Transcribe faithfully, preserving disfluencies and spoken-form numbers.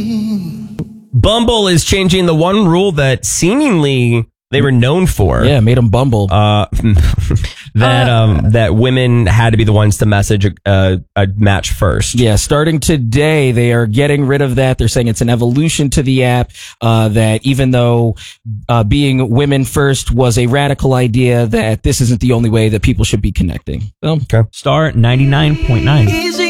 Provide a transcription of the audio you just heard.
Bumble is changing the one rule that seemingly they were known for. Yeah, made them bumble. Uh, that Uh, um, that women had to be the ones to message a, a match first. Yeah, starting today, they are getting rid of that. They're saying it's an evolution to the app, uh, that even though uh, being women first was a radical idea, that this isn't the only way that people should be connecting. So, Okay. Star ninety-nine point nine.